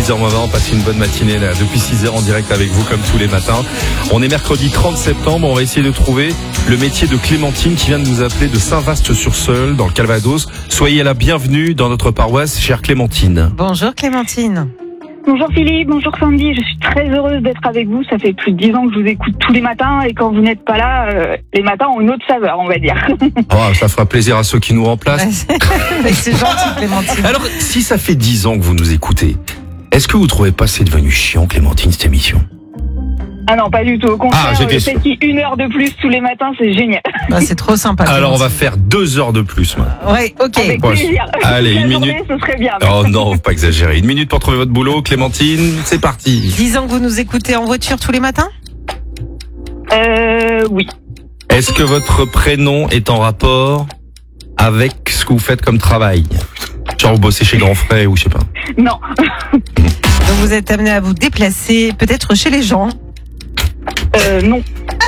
6h20, passez une bonne matinée là, depuis 6h en direct avec vous comme tous les matins. On est mercredi 30 septembre, on va essayer de trouver le métier de Clémentine qui vient de nous appeler de Saint-Vaast-sur-Seulles dans le Calvados. Soyez la bienvenue dans notre paroisse, chère Clémentine. Bonjour Clémentine. Bonjour Philippe, bonjour Sandy, je suis très heureuse d'être avec vous. Ça fait plus de 10 ans que je vous écoute tous les matins et quand vous n'êtes pas là, les matins ont une autre saveur, on va dire. Oh, ça fera plaisir à ceux qui nous remplacent. Ouais, c'est gentil Clémentine. Alors, si ça fait 10 ans que vous nous écoutez, est-ce que vous trouvez pas que c'est devenu chiant, Clémentine, cette émission ? Ah non, pas du tout. Au contraire, j'étais sûr. c'est une heure de plus tous les matins, c'est génial. Bah, c'est trop sympa. Alors, on va Clémentine. faire 2 heures de plus, maintenant. Ouais, ok. Avec Ouais. plaisir. Allez, Toute la une journée, minute. ce serait bien. Oh non, faut pas exagérer. 1 minute pour trouver votre boulot, Clémentine, c'est parti. 10 ans que vous nous écoutez en voiture tous les matins ? Oui. Est-ce que votre prénom est en rapport avec ce que vous faites comme travail ? Genre vous bossez chez Grand Frais ou je sais pas. Non. Donc vous êtes amené à vous déplacer, peut-être chez les gens. Non.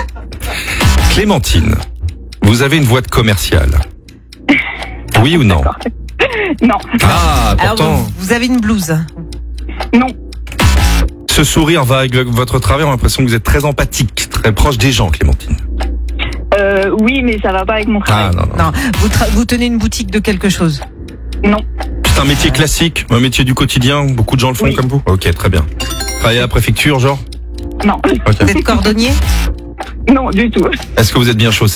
Clémentine, vous avez une voix de commerciale. Oui ou non ? Non. Ah, Alors pourtant, vous avez une blouse. Non. ce sourire va avec votre travail, on a l'impression que vous êtes très empathique, très proche des gens, Clémentine. Oui, mais ça va pas avec mon travail. Ah non, non. Non, vous tenez une boutique de quelque chose. Non. C'est un métier classique, un métier du quotidien, beaucoup de gens le font Oui. comme vous. Ok, très bien. Travaillez à la préfecture, genre ? Non. Ok. Vous êtes cordonnier ? Non, du tout. Est-ce que vous êtes bien chaussé ?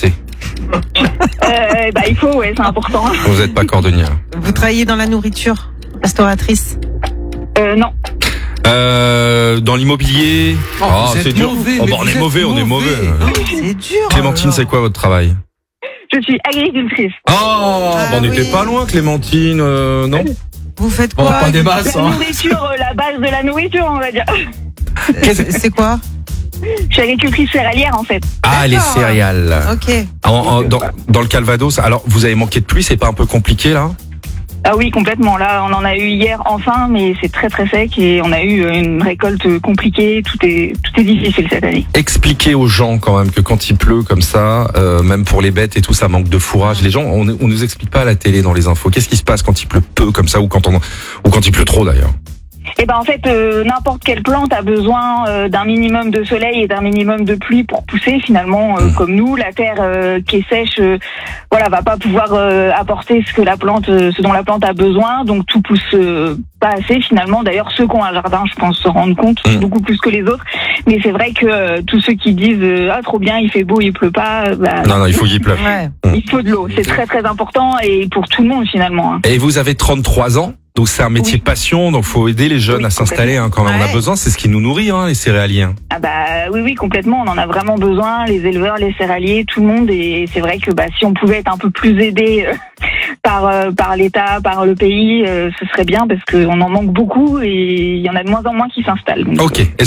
Il faut, ouais, c'est important. Vous n'êtes pas cordonnière. Vous travaillez dans la nourriture ? Restauratrice ? Non. Dans l'immobilier. Oh, vous êtes c'est dur. mauvais, Oh, mais bah, on vous est êtes mauvais, on est mauvais. C'est dur. Clémentine, c'est quoi votre travail ? Je suis agricultrice. Oh, on n'était oui. pas loin, Clémentine, non ? Vous faites Bon, quoi ? pas des masses, La hein. nourriture, la base de la nourriture, on va dire. C'est quoi ? Je suis agricultrice céréalière, en fait. Ah, les D'accord. céréales. Ok. Dans le Calvados, alors vous avez manqué de pluie, c'est pas un peu compliqué là ? Ah oui, complètement. Là, on en a eu hier enfin, mais c'est très très sec et on a eu une récolte compliquée. Tout est difficile cette année. Expliquez aux gens quand même que quand il pleut comme ça, même pour les bêtes et tout, ça manque de fourrage. Les gens, on nous explique pas à la télé dans les infos. Qu'est-ce qui se passe quand il pleut peu comme ça ou quand il pleut trop d'ailleurs ? Et ben en fait, n'importe quelle plante a besoin d'un minimum de soleil et d'un minimum de pluie pour pousser. Finalement, comme nous, la terre qui est sèche, va pas pouvoir apporter ce dont la plante a besoin. Donc tout pousse pas assez finalement. D'ailleurs, ceux qui ont un jardin, je pense, se rendent compte beaucoup plus que les autres. Mais c'est vrai que tous ceux qui disent trop bien, il fait beau, il pleut pas. Non, il faut qu'il pleuve. Ouais. Il faut de l'eau. C'est très très important et pour tout le monde finalement. Hein. Et vous avez 33 ans, donc c'est un métier Oui. passion, donc faut aider les jeunes Oui, à s'installer quand même. On a Ouais. besoin, c'est ce qui nous nourrit, les céréaliens. Ah oui, complètement. On en a vraiment besoin, les éleveurs, les céréaliers, tout le monde. Et c'est vrai que si on pouvait être un peu plus aidé par l'État, par le pays, ce serait bien parce qu'on en manque beaucoup et il y en a de moins en moins qui s'installent. Donc, Ok.